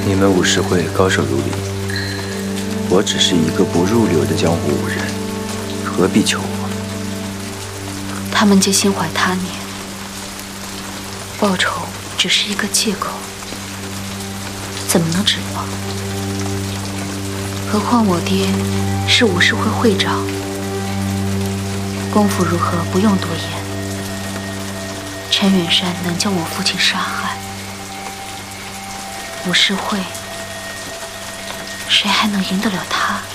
你们武士会高手如林，我只是一个不入流的江湖武人，何必求我？ 他们皆心怀他念，报仇只是一个借口，怎么能指望？何况我爹是武士会会长，功夫如何不用多言。陈远山能将我父亲杀害，武士会谁还能赢得了他？